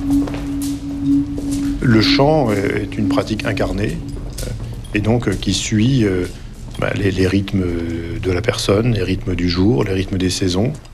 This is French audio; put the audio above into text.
Le chant est une pratique incarnée et donc qui suit les rythmes de la personne, les rythmes du jour, les rythmes des saisons.